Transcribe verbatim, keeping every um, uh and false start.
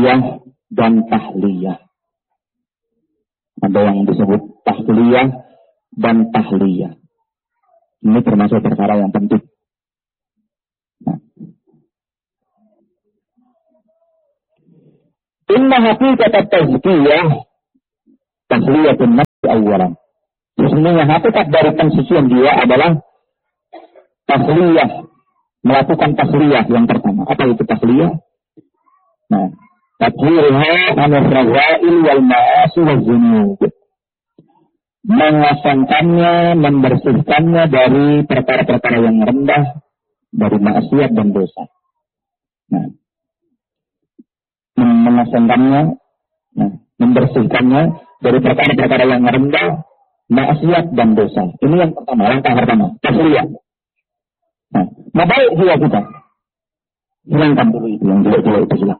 dan tahliyah. Ada yang disebut tahliyah dan tahliyah. Ini termasuk perkara yang penting. Nah. Inna haqiqat at-tazkiyah tahliyatun nafsi awalan. Sesungguhnya hakikat dari pensucian jiwa adalah tahliyah, melakukan tahliyah yang pertama. Apa itu tahliyah? Nah, tahliyah an-razail wal ma'asi wal dzunub. Mengosongkannya, membersihkannya dari perkara-perkara yang rendah, dari maksiat dan dosa. Nah, mengosongkannya, nah, membersihkannya dari perkara-perkara yang rendah, maksiat dan dosa. Ini yang pertama, langkah pertama, tahliyah. Nah, mau baik jiwa kita. Hilangkan dulu itu yang jelek-jelek itu hilang.